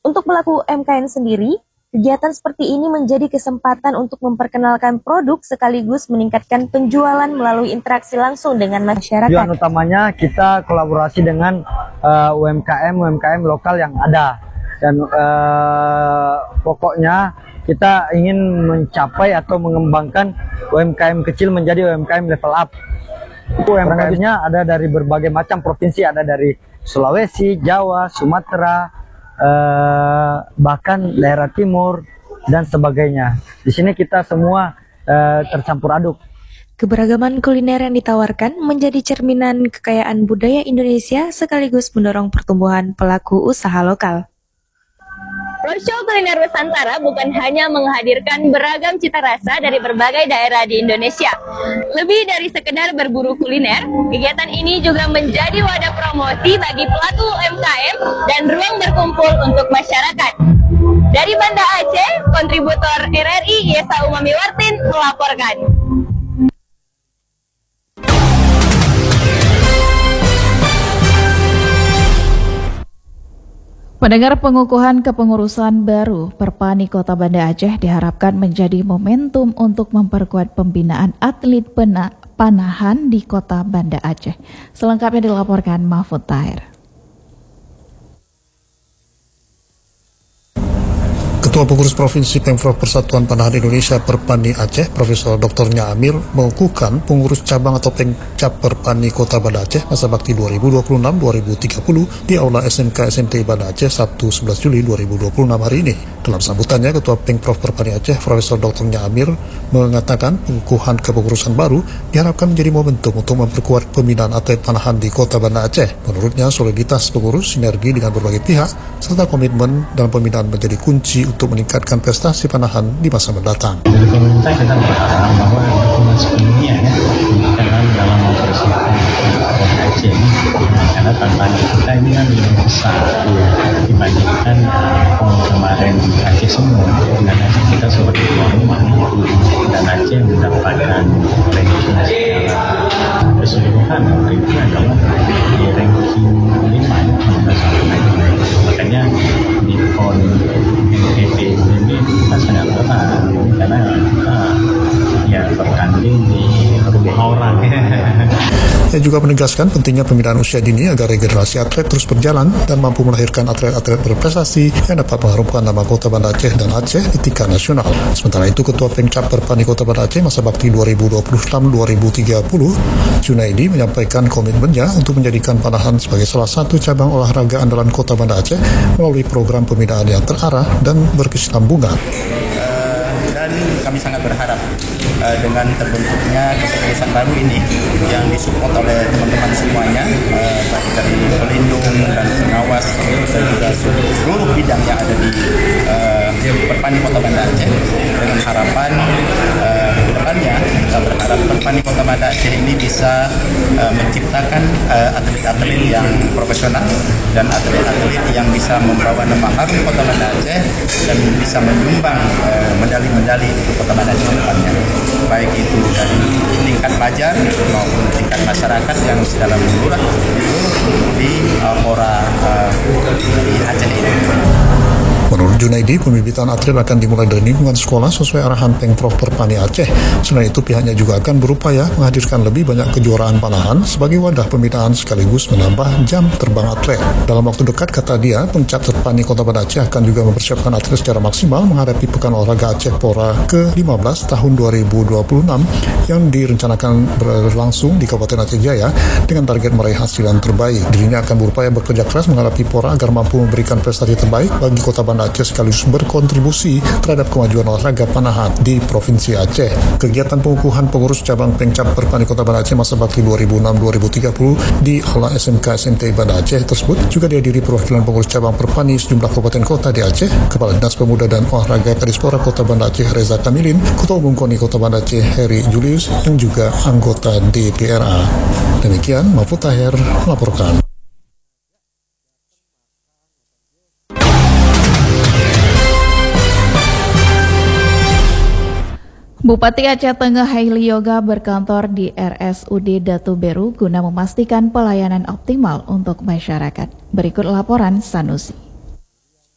Untuk pelaku UMKM sendiri, kegiatan seperti ini menjadi kesempatan untuk memperkenalkan produk sekaligus meningkatkan penjualan melalui interaksi langsung dengan masyarakat. Tujuan utamanya kita kolaborasi dengan UMKM lokal yang ada, dan pokoknya kita ingin mencapai atau mengembangkan UMKM kecil menjadi UMKM level up. UMKM-nya ada dari berbagai macam provinsi, ada dari Sulawesi, Jawa, Sumatera, bahkan daerah timur dan sebagainya. Di sini kita semua tercampur aduk. Keberagaman kuliner yang ditawarkan menjadi cerminan kekayaan budaya Indonesia sekaligus mendorong pertumbuhan pelaku usaha lokal. Roadshow Kuliner Nusantara bukan hanya menghadirkan beragam cita rasa dari berbagai daerah di Indonesia. Lebih dari sekedar berburu kuliner, kegiatan ini juga menjadi wadah promosi bagi pelaku UMKM dan ruang berkumpul untuk masyarakat. Dari Banda Aceh, kontributor RRI Yesa Umami Wartin melaporkan. Pendengar, pengukuhan kepengurusan baru Perpani Kota Banda Aceh diharapkan menjadi momentum untuk memperkuat pembinaan atlet panahan di Kota Banda Aceh. Selengkapnya dilaporkan Mahfud Tahir. Ketua Pengurus Provinsi Pemprov Persatuan Panahan Indonesia Perpani Aceh, Profesor Dr. Nya Amir, mengukuhkan pengurus cabang atau Pengcap Perpani Kota Banda Aceh masa bakti 2026-2030 di Aula SMK SMT Banda Aceh Sabtu 11 Juli 2026 hari ini. Dalam sambutannya, Ketua Pengprov Perpani Aceh, Profesor Dr. Nya Amir, mengatakan pengukuhan kepengurusan baru diharapkan menjadi momentum untuk memperkuat pembinaan atlet panahan di Kota Banda Aceh. Menurutnya, soliditas pengurus, sinergi dengan berbagai pihak, serta komitmen dalam pembinaan menjadi kunci untuk meningkatkan prestasi panahan di masa mendatang. Dari pemerintah kita berharap bahwa dukungan sepenuhnya dalam mempersiapkan Banda Aceh ini, karena tantangan kita ini kan lebih besar dibandingkan kemarin di Aceh semua. Dan Aceh kita sebagai tuan rumah, dan Aceh mendapatkan ranking secara keseluruhan itu adalah di ranking 5 makanya di PON NTT ini kita sangat berat karena kita bertanding di rumah orang. Ia juga menegaskan pentingnya pembinaan usia dini agar regenerasi atlet terus berjalan dan mampu melahirkan atlet-atlet berprestasi yang dapat mengharumkan nama Kota Banda Aceh dan Aceh di tingkat nasional. Sementara itu, Ketua Pengcap Perpani Kota Banda Aceh masa bakti 2026-2030, Junaidi, menyampaikan komitmennya untuk menjadikan panahan sebagai salah satu cabang olahraga andalan Kota Banda Aceh melalui program pembinaan yang terarah dan berkesinambungan. Dan kami sangat berharap dengan terbentuknya kepengurusan baru ini yang disupport oleh teman-teman semuanya, baik dari pelindung dan pengawas dan juga seluruh bidang yang ada di Perpani Kota Banda Aceh, dengan harapan ke depannya kita berharap Perpani Kota Banda Aceh ini bisa menciptakan atlet-atlet yang profesional dan atlet-atlet yang bisa membawa nama harum Kota Banda Aceh dan bisa menyumbang medali-medali untuk Kota Banda Aceh ke depannya, baik itu dari tingkat pelajar maupun tingkat masyarakat yang sedang melurat di Pora di Aceh ini. Menurut Junaidi, pembibitan atlet akan dimulai dari lingkungan sekolah sesuai arahan Pengprov Perpani Aceh. Selain itu, pihaknya juga akan berupaya menghadirkan lebih banyak kejuaraan panahan sebagai wadah pembinaan sekaligus menambah jam terbang atlet. Dalam waktu dekat, kata dia, Pengcap Perpani Kota Banda Aceh akan juga mempersiapkan atlet secara maksimal menghadapi Pekan Olahraga Aceh Pora ke-15 tahun 2026 yang direncanakan berlangsung di Kabupaten Aceh Jaya dengan target meraih hasil yang terbaik. Dirinya akan berupaya bekerja keras menghadapi Pora agar mampu memberikan prestasi terbaik bagi Kota Banda Aceh sekaligus berkontribusi terhadap kemajuan olahraga panahan di Provinsi Aceh. Kegiatan pengukuhan pengurus cabang Pengcap Perpani Kota Banda Aceh masa bakti 2006-2030 di Aula SMK SMT Banda Aceh tersebut juga dihadiri perwakilan pengurus cabang Perpani sejumlah kabupaten kota di Aceh, Kepala Dinas Pemuda dan Olahraga Kadispora Kota Banda Aceh Reza Kamilin, Ketua Umum KONI Kota Banda Aceh Heri Julius yang juga anggota DPRA. Demikian, Mahfud Tahir melaporkan. Bupati Aceh Tengah Haili Yoga berkantor di RSUD Datu Beru guna memastikan pelayanan optimal untuk masyarakat. Berikut laporan Sanusi.